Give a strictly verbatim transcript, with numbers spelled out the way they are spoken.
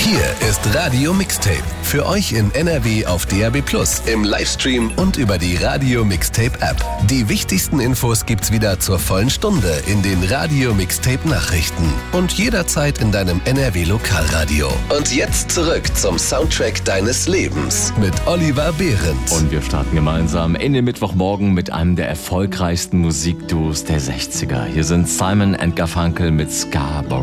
Hier ist Radio Mixtape. Für euch in N R W auf D A B plus, im Livestream und über die Radio Mixtape App. Die wichtigsten Infos gibt's wieder zur vollen Stunde in den Radio Mixtape Nachrichten und jederzeit in deinem N R W Lokalradio. Und jetzt zurück zum Soundtrack deines Lebens mit Oliver Behrens. Und wir starten gemeinsam in den Mittwochmorgen mit einem der erfolgreichsten Musikduos der sechziger. Hier sind Simon and Garfunkel mit Scarborough.